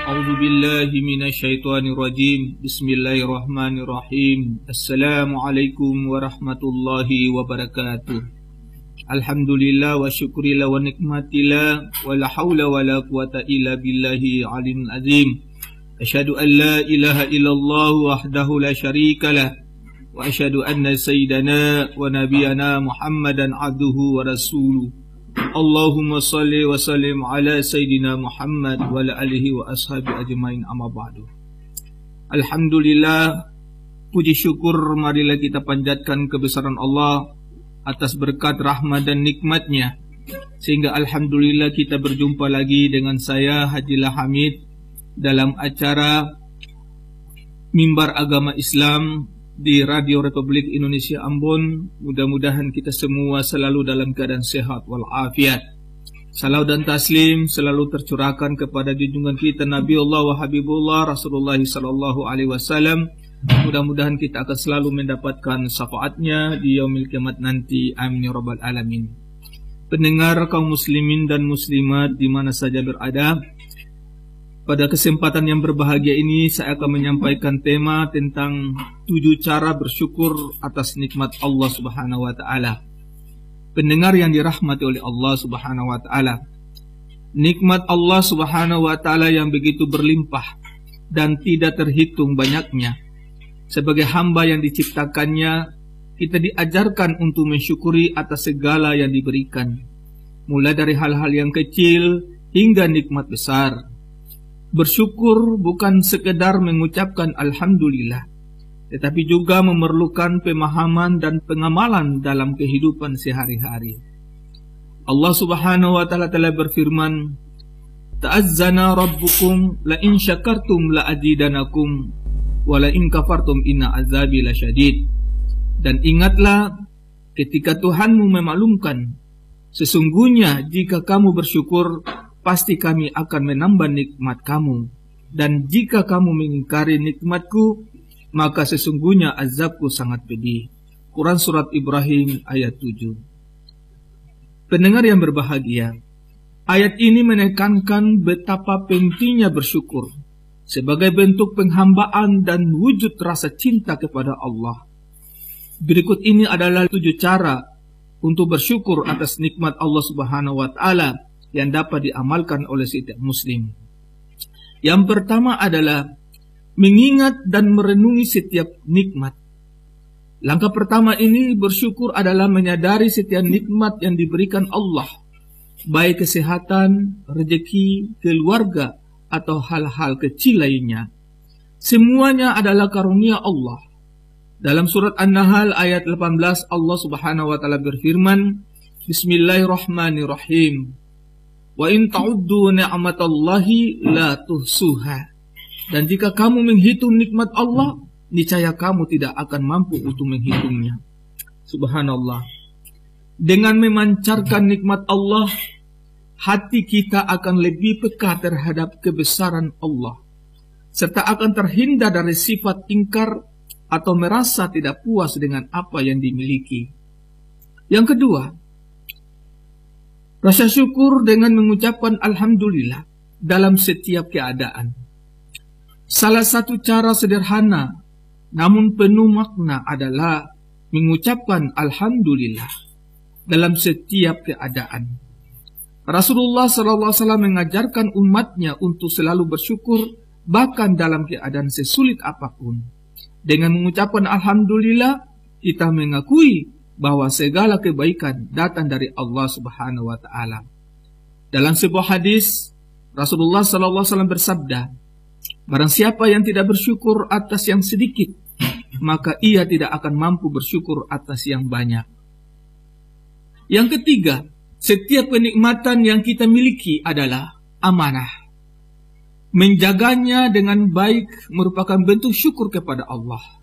A'udzu billahi minasyaitonir rajim. Bismillahirrahmanirrahim. Assalamualaikum warahmatullahi wabarakatuh. Alhamdulillah wa syukurillah wa nikmatillah wa la haula wa la quwata illa billahi alim azim. Asyhadu an la ilaha illallah wahdahu la syarikalah wa asyhadu anna sayyidana wa nabiyana Muhammadan abduhu wa rasuluh. Allahumma salli wa sallim ala Sayyidina Muhammad wa ala alihi wa ashabi ajmain, amma ba'du. Alhamdulillah, puji syukur marilah kita panjatkan kebesaran Allah atas berkat rahmat dan nikmatnya, sehingga alhamdulillah kita berjumpa lagi dengan saya Hajilah Hamid dalam acara Mimbar Agama Islam di Radio Republik Indonesia Ambon. Mudah-mudahan kita semua selalu dalam keadaan sehat walafiat. Salawat dan taslim selalu tercurahkan kepada junjungan kita Nabi Allah wa Habibullah Rasulullah sallallahu alaihi wasallam. Mudah-mudahan kita akan selalu mendapatkan syafaatnya di yaumil kiamat nanti. Amin ya rabbal alamin. Pendengar kaum muslimin dan muslimat di mana saja berada, pada kesempatan yang berbahagia ini saya akan menyampaikan tema tentang 7 cara bersyukur atas nikmat Allah Subhanahu wa taala. Pendengar yang dirahmati oleh Allah Subhanahu wa taala, nikmat Allah Subhanahu wa taala yang begitu berlimpah dan tidak terhitung banyaknya. Sebagai hamba yang diciptakannya, kita diajarkan untuk mensyukuri atas segala yang diberikan, mulai dari hal-hal yang kecil hingga nikmat besar. Bersyukur bukan sekedar mengucapkan alhamdulillah, tetapi juga memerlukan pemahaman dan pengamalan dalam kehidupan sehari-hari. Allah Subhanahu wa taala telah berfirman, "Ta'azzana rabbukum la in syakartum la azidanakum wa la in kafartum inna azabi lasyadid." Dan ingatlah ketika Tuhanmu memaklumkan, sesungguhnya jika kamu bersyukur, pasti kami akan menambah nikmat kamu, dan jika kamu mengingkari nikmatku, maka sesungguhnya azabku sangat pedih. Quran Surat Ibrahim ayat 7. Pendengar yang berbahagia, ayat ini menekankan betapa pentingnya bersyukur sebagai bentuk penghambaan dan wujud rasa cinta kepada Allah. Berikut ini adalah 7 cara untuk bersyukur atas nikmat Allah Subhanahu wa taala yang dapat diamalkan oleh setiap muslim. Yang pertama adalah mengingat dan merenungi setiap nikmat. Langkah pertama ini bersyukur adalah menyadari setiap nikmat yang diberikan Allah, baik kesehatan, rezeki, keluarga, atau hal-hal kecil lainnya. Semuanya adalah karunia Allah. Dalam surat An-Nahl ayat 18 Allah Subhanahu wa taala berfirman, Bismillahirrahmanirrahim. Wa in ta'uddu ni'matallahi la tuhsuha. Dan jika kamu menghitung nikmat Allah, niscaya kamu tidak akan mampu untuk menghitungnya. Subhanallah. Dengan memancarkan nikmat Allah, hati kita akan lebih peka terhadap kebesaran Allah, serta akan terhindar dari sifat ingkar atau merasa tidak puas dengan apa yang dimiliki. Yang kedua, rasa syukur dengan mengucapkan alhamdulillah dalam setiap keadaan. Salah satu cara sederhana namun penuh makna adalah mengucapkan alhamdulillah dalam setiap keadaan. Rasulullah SAW mengajarkan umatnya untuk selalu bersyukur bahkan dalam keadaan sesulit apapun. Dengan mengucapkan alhamdulillah, kita mengakui bahwa segala kebaikan datang dari Allah Subhanahu wa taala. Dalam sebuah hadis, Rasulullah SAW bersabda, barang siapa yang tidak bersyukur atas yang sedikit, maka ia tidak akan mampu bersyukur atas yang banyak. Yang ketiga, setiap kenikmatan yang kita miliki adalah amanah. Menjaganya dengan baik merupakan bentuk syukur kepada Allah.